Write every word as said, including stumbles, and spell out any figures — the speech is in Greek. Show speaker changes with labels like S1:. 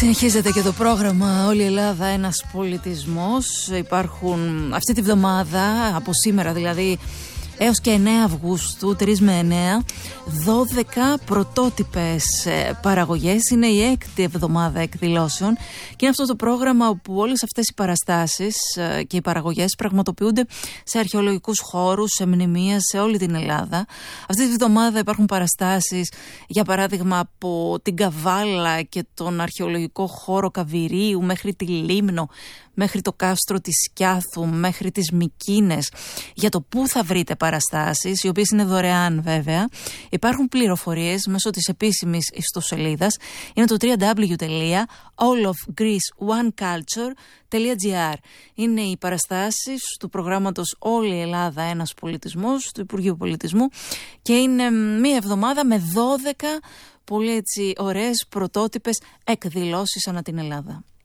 S1: Συνεχίζεται και το πρόγραμμα Όλη η Ελλάδα ένας πολιτισμός. Υπάρχουν αυτή τη βδομάδα, από σήμερα δηλαδή έως και εννέα Αυγούστου, τρεις με εννέα, δώδεκα πρωτότυπες παραγωγές. Είναι η έκτη εβδομάδα εκδηλώσεων και είναι αυτό το πρόγραμμα όπου όλες αυτές οι παραστάσεις και οι παραγωγές πραγματοποιούνται σε αρχαιολογικούς χώρους, σε μνημεία, σε όλη την Ελλάδα. Αυτή τη βδομάδα υπάρχουν παραστάσεις, για παράδειγμα, από την Καβάλα και τον αρχαιολογικό χώρο Καβυρίου μέχρι τη Λίμνο, μέχρι το κάστρο της Σκιάθου, μέχρι τις Μικίνες, για το πού θα βρείτε παραστάσεις, οι οποίες είναι δωρεάν βέβαια. Υπάρχουν πληροφορίες μέσω της επίσημης ιστοσελίδας. Είναι το double-u double-u double-u τελεία all of greece one culture τελεία gr. Είναι οι παραστάσεις του προγράμματος Όλη η Ελλάδα ένας πολιτισμός, του Υπουργείου Πολιτισμού, και είναι μία εβδομάδα με δώδεκα πολύ έτσι ωραίες πρωτότυπες εκδηλώσεις ανά την Ελλάδα.